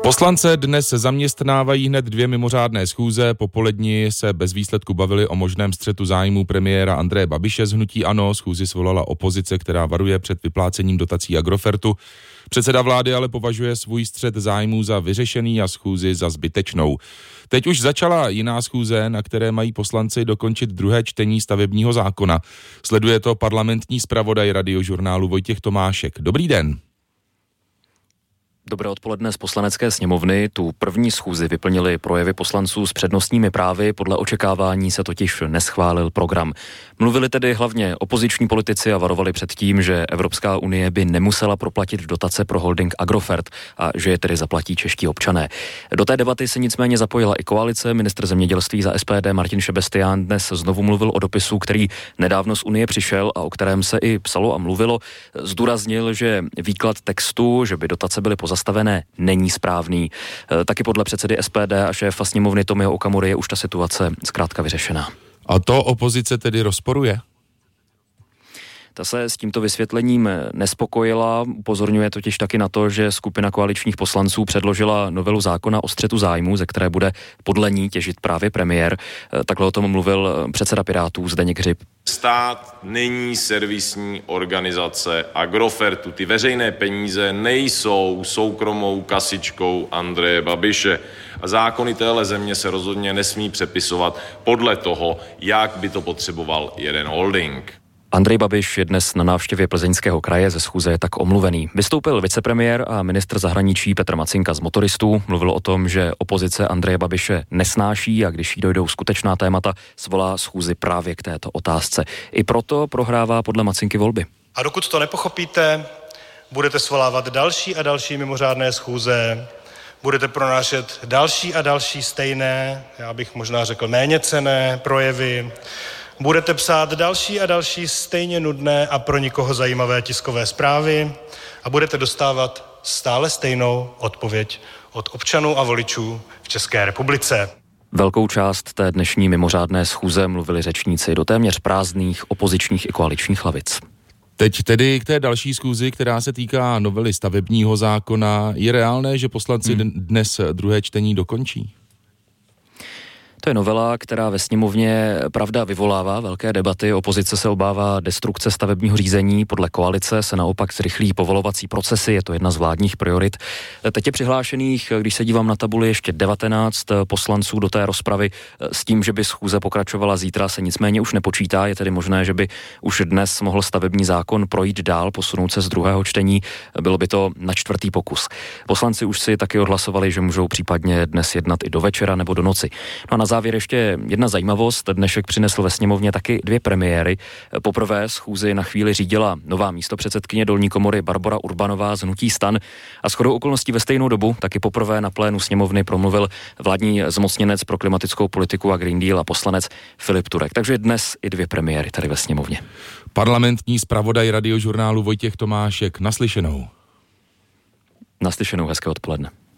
Poslance dnes zaměstnávají hned 2 mimořádné schůze. Popolední se bez výsledku bavili o možném střetu zájmů premiéra Andreje Babiše z hnutí ANO. Schůzi svolala opozice, která varuje před vyplácením dotací Agrofertu. Předseda vlády ale považuje svůj střet zájmů za vyřešený a schůzi za zbytečnou. Teď už začala jiná schůze, na které mají poslanci dokončit druhé čtení stavebního zákona. Sleduje to parlamentní zpravodaj Radiožurnálu Vojtěch Tomášek. Dobrý den. Dobré odpoledne z Poslanecké sněmovny. Tu první schůzi vyplnili projevy poslanců s přednostními právy, podle očekávání se totiž neschválil program. Mluvili tedy hlavně opoziční politici a varovali před tím, že Evropská unie by nemusela proplatit dotace pro holding Agrofert a že je tedy zaplatí čeští občané. Do té debaty se nicméně zapojila i koalice. Ministr zemědělství za SPD Martin Šebestián dnes znovu mluvil o dopisu, který nedávno z Unie přišel a o kterém se i psalo a mluvilo. Zdůraznil, že výklad textu, že by dotace byly pozastavené, není správný. Taky podle předsedy SPD a šéfa sněmovny Tomia Okamury je už ta situace zkrátka vyřešená. A to opozice tedy rozporuje? Ta se s tímto vysvětlením nespokojila, upozorňuje totiž taky na to, že skupina koaličních poslanců předložila novelu zákona o střetu zájmů, ze které bude podle ní těžit právě premiér. Takhle o tom mluvil předseda Pirátů Zdeněk Hřib. Stát není servisní organizace Agrofertu. Ty veřejné peníze nejsou soukromou kasičkou Andreje Babiše. A zákony téhle země se rozhodně nesmí přepisovat podle toho, jak by to potřeboval jeden holding. Andrej Babiš je dnes na návštěvě Plzeňského kraje, ze schůze je tak omluvený. Vystoupil vicepremiér a ministr zahraničí Petr Macinka z Motoristů. Mluvil o tom, že opozice Andreje Babiše nesnáší a když jí dojdou skutečná témata, svolá schůzi právě k této otázce. I proto prohrává podle Macinky volby. A dokud to nepochopíte, budete svolávat další a další mimořádné schůze, budete pronášet další a další stejné, já bych možná řekl méněcenné projevy, budete psát další a další stejně nudné a pro nikoho zajímavé tiskové zprávy a budete dostávat stále stejnou odpověď od občanů a voličů v České republice. Velkou část té dnešní mimořádné schůze mluvili řečníci do téměř prázdných opozičních i koaličních lavic. Teď tedy k té další schůzi, která se týká novely stavebního zákona. Je reálné, že poslanci dnes druhé čtení dokončí? To je novela, která ve sněmovně pravda vyvolává velké debaty. Opozice se obává destrukce stavebního řízení, podle koalice se naopak zrychlí povolovací procesy, je to jedna z vládních priorit. Teď je přihlášených, když se dívám na tabuli, ještě 19 poslanců do té rozpravy s tím, že by schůze pokračovala zítra, se nicméně už nepočítá. Je tedy možné, že by už dnes mohl stavební zákon projít dál, posunout se z druhého čtení. Bylo by to na 4. pokus. Poslanci už si taky odhlasovali, že můžou případně dnes jednat i do večera nebo do noci. No a na závěr ještě jedna zajímavost. Dnešek přinesl ve sněmovně taky 2 premiéry. Poprvé schůzi na chvíli řídila nová místopředsedkyně dolní komory Barbora Urbanová z hnutí STAN a shodou okolností ve stejnou dobu taky poprvé na plénu sněmovny promluvil vládní zmocněnec pro klimatickou politiku a Green Deal a poslanec Filip Turek. Takže dnes i 2 premiéry tady ve sněmovně. Parlamentní zpravodaj Radiožurnálu Vojtěch Tomášek, naslyšenou. Naslyšenou, hezké odpoledne.